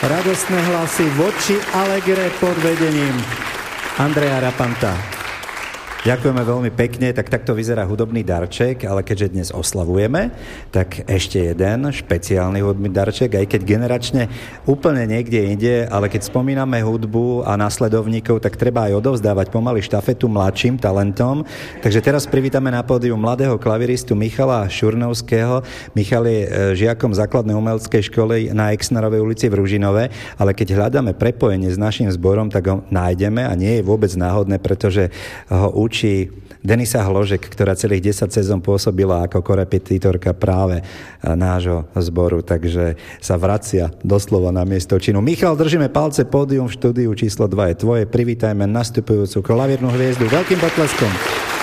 radostné hlasy voči Allegre pod vedením Andreja Rapanta. Ďakujeme veľmi pekne, takto vyzerá hudobný darček, ale keďže dnes oslavujeme, tak ešte jeden špeciálny hudobný darček, aj keď generačne úplne niekde inde, ale keď spomíname hudbu a následovníkov, tak treba aj odovzdávať pomaly štafetu mladším talentom. Takže teraz privítame na pódiu mladého klaviristu Michala Šurnovského. Michal je žiakom základnej umeleckej školy na Exnerovej ulici v Ružinove, ale keď hľadáme prepojenie s našim zborom, tak ho nájdeme a nie je vôbec náhodné, pretože ho učí Denisa Hložek, ktorá celých 10 sezón pôsobila ako korepetitorka práve nášho zboru, takže sa vracia doslova na miesto činu. Michal, držíme palce, pódium v štúdiu číslo 2 je tvoje. Privítajme nastupujúcu klavírnu hviezdu veľkým potleskom.